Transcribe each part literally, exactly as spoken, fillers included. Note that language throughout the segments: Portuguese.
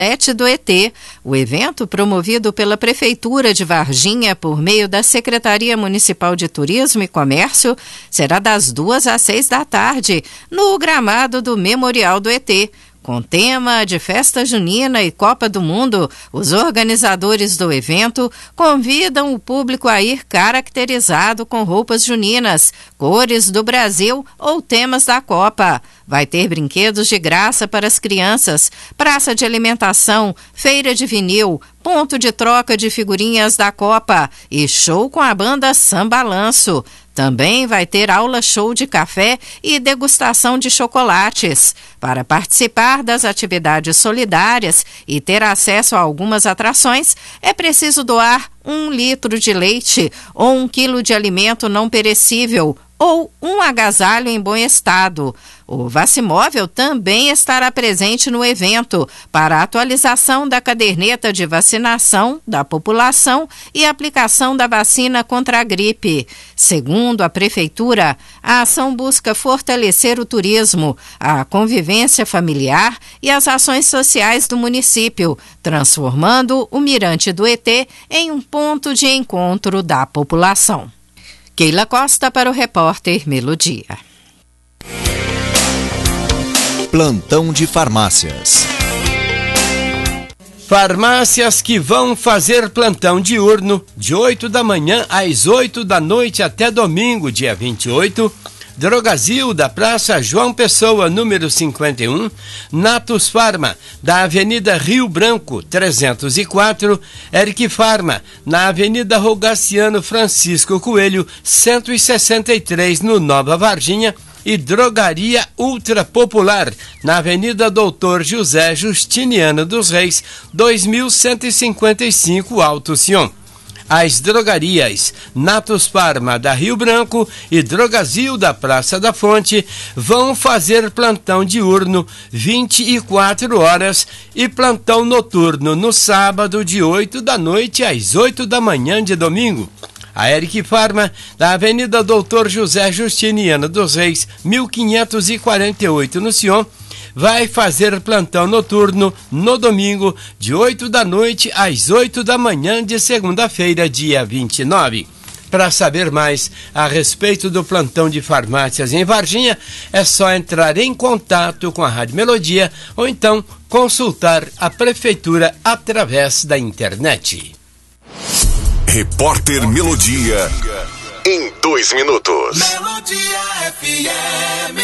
do E T. O evento, promovido pela Prefeitura de Varginha por meio da Secretaria Municipal de Turismo e Comércio, será das duas às seis da tarde, no gramado do Memorial do E T. Com tema de festa junina e Copa do Mundo, os organizadores do evento convidam o público a ir caracterizado com roupas juninas, cores do Brasil ou temas da Copa. Vai ter brinquedos de graça para as crianças, praça de alimentação, feira de vinil, ponto de troca de figurinhas da Copa e show com a banda Sambalanço. Também vai ter aula show de café e degustação de chocolates. Para participar das atividades solidárias e ter acesso a algumas atrações, é preciso doar um litro de leite ou um quilo de alimento não perecível ou um agasalho em bom estado. O Vacimóvel também estará presente no evento para a atualização da caderneta de vacinação da população e aplicação da vacina contra a gripe. Segundo a Prefeitura, a ação busca fortalecer o turismo, a convivência familiar e as ações sociais do município, transformando o Mirante do E T em um ponto de encontro da população. Keila Costa para o repórter Melodia. Plantão de farmácias. Farmácias que vão fazer plantão diurno de oito da manhã às oito da noite até domingo, dia vinte e oito. Drogazil, da Praça João Pessoa, número cinquenta e um, Natus Farma, da Avenida Rio Branco, trezentos e quatro, Eric Farma, na Avenida Rogaciano Francisco Coelho, cento e sessenta e três, no Nova Varginha, e Drogaria Ultra Popular, na Avenida Doutor José Justiniano dos Reis, dois mil cento e cinquenta e cinco, Alto Sion. As drogarias Natus Farma da Rio Branco e Drogazil da Praça da Fonte vão fazer plantão diurno vinte e quatro horas e plantão noturno no sábado de oito da noite às oito da manhã de domingo. A Eric Farma, da Avenida Doutor José Justiniano dos Reis, mil quinhentos e quarenta e oito, no Sion, vai fazer plantão noturno no domingo, de oito da noite às oito da manhã de segunda-feira, dia vinte e nove. Para saber mais a respeito do plantão de farmácias em Varginha, é só entrar em contato com a Rádio Melodia ou então consultar a Prefeitura através da internet. Repórter Melodia, em dois minutos. Melodia F M.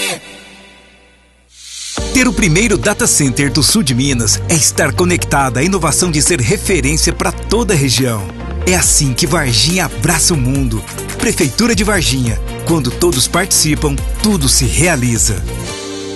Ter o primeiro data center do sul de Minas é estar conectado à inovação de ser referência para toda a região. É assim que Varginha abraça o mundo. Prefeitura de Varginha. Quando todos participam, tudo se realiza.